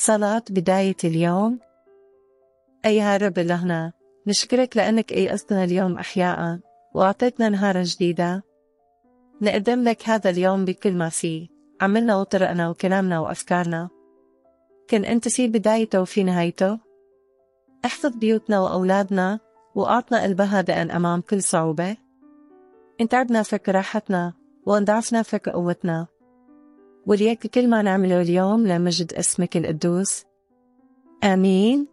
صلاة بداية اليوم. أيها رب إلهنا، نشكرك لأنك أيقظتنا اليوم أحياء وأعطيتنا نهارا جديدة. نقدم لك هذا اليوم بكل ما فيه، عملنا وطرقنا وكلامنا وأفكارنا. كن أنت في بدايته وفي نهايته. احفظ بيوتنا وأولادنا وأعطنا قلب هادئا أمام كل صعوبة. إن تعبنا فك راحتنا وإن ضعفنا فك قوتنا. وليك كل ما نعمله اليوم لمجد اسمك القدوس. آمين.